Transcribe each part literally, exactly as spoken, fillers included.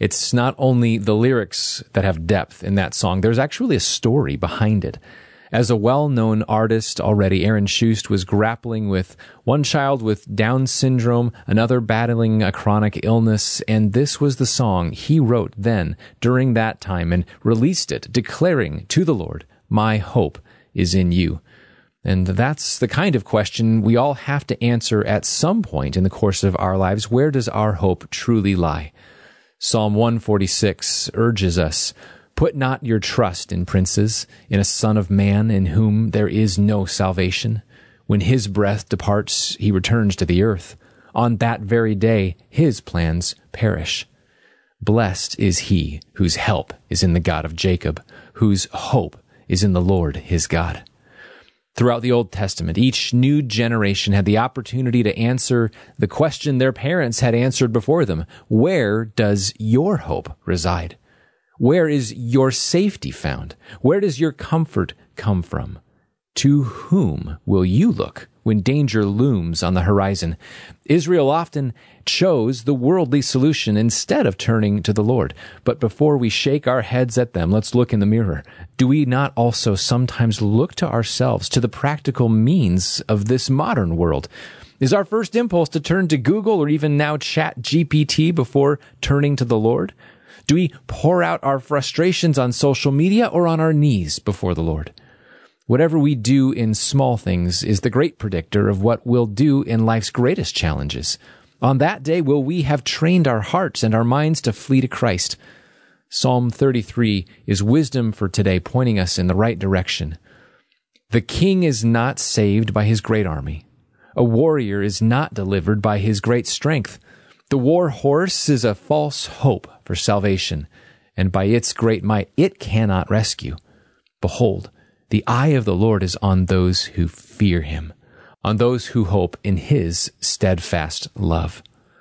It's not only the lyrics that have depth in that song, there's actually a story behind it. As a well-known artist already, Aaron Shust was grappling with one child with Down syndrome, another battling a chronic illness, and this was the song he wrote then, during that time, and released it, declaring to the Lord, "My hope is in you." And that's the kind of question we all have to answer at some point in the course of our lives. Where does our hope truly lie? Psalm one forty-six urges us, "Put not your trust in princes, in a son of man in whom there is no salvation. When his breath departs, he returns to the earth. On that very day, his plans perish. Blessed is he whose help is in the God of Jacob, whose hope is in the Lord his God." Throughout the Old Testament, each new generation had the opportunity to answer the question their parents had answered before them. Where does your hope reside? Where is your safety found? Where does your comfort come from? To whom will you look when danger looms on the horizon? Israel often chose the worldly solution instead of turning to the Lord. But before we shake our heads at them, let's look in the mirror. Do we not also sometimes look to ourselves, to the practical means of this modern world? Is our first impulse to turn to Google or even now Chat G P T before turning to the Lord? Do we pour out our frustrations on social media or on our knees before the Lord? Whatever we do in small things is the great predictor of what we'll do in life's greatest challenges. On that day will we have trained our hearts and our minds to flee to Christ. Psalm thirty-three is wisdom for today, pointing us in the right direction. The king is not saved by his great army. A warrior is not delivered by his great strength. The war horse is a false hope for salvation, and by its great might it cannot rescue. Behold, the eye of the Lord is on those who fear him, on those who hope in his steadfast love.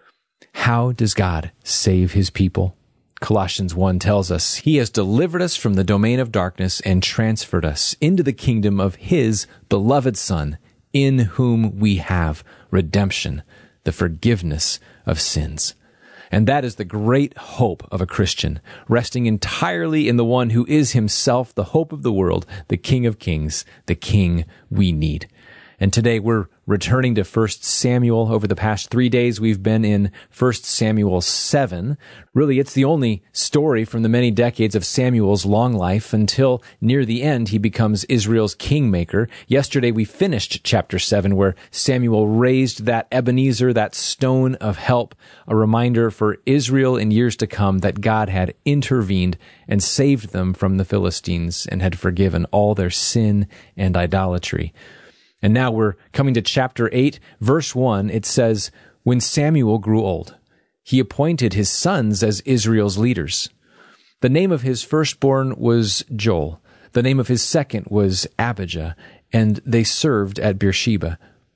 How does God save his people? Colossians one tells us, "He has delivered us from the domain of darkness and transferred us into the kingdom of his beloved Son, in whom we have redemption, the forgiveness of sins." And that is the great hope of a Christian, resting entirely in the one who is himself the hope of the world, the King of Kings, the King we need. And today we're returning to First Samuel. Over the past three days, we've been in First Samuel seven. Really, it's the only story from the many decades of Samuel's long life until near the end he becomes Israel's kingmaker. Yesterday, we finished chapter seven, where Samuel raised that Ebenezer, that stone of help, a reminder for Israel in years to come that God had intervened and saved them from the Philistines and had forgiven all their sin and idolatry. And now we're coming to chapter eight, verse one. It says, "When Samuel grew old, he appointed his sons as Israel's leaders. The name of his firstborn was Joel. The name of his second was Abijah, and they served at Beersheba.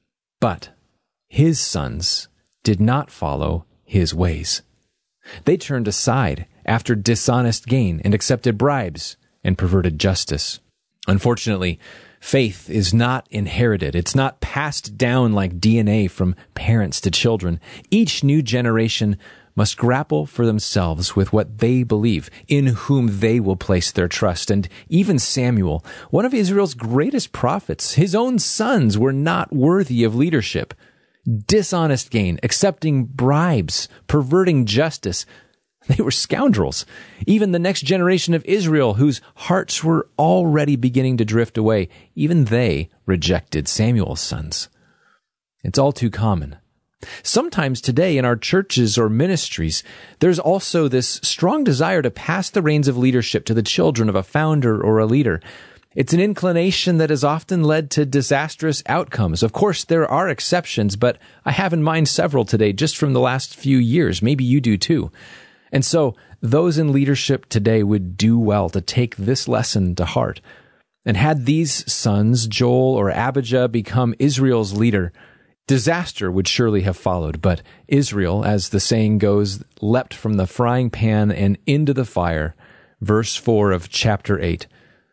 But his sons did not follow his ways. They turned aside after dishonest gain and accepted bribes and perverted justice." Unfortunately, faith is not inherited. It's not passed down like D N A from parents to children. Each new generation must grapple for themselves with what they believe, in whom they will place their trust. And even Samuel, one of Israel's greatest prophets, his own sons were not worthy of leadership. Dishonest gain, accepting bribes, perverting justice. They were scoundrels. Even the next generation of Israel, whose hearts were already beginning to drift away, even they rejected Samuel's sons. It's all too common. Sometimes today in our churches or ministries, there's also this strong desire to pass the reins of leadership to the children of a founder or a leader. It's an inclination that has often led to disastrous outcomes. Of course, there are exceptions, but I have in mind several today just from the last few years. Maybe you do too. And so those in leadership today would do well to take this lesson to heart. And had these sons, Joel or Abijah, become Israel's leader, disaster would surely have followed. But Israel, as the saying goes, leapt from the frying pan and into the fire. Verse four of chapter eight.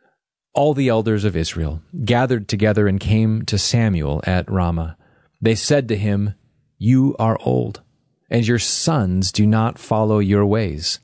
All the elders of Israel gathered together and came to Samuel at Ramah. They said to him, "You are old, and your sons do not follow your ways.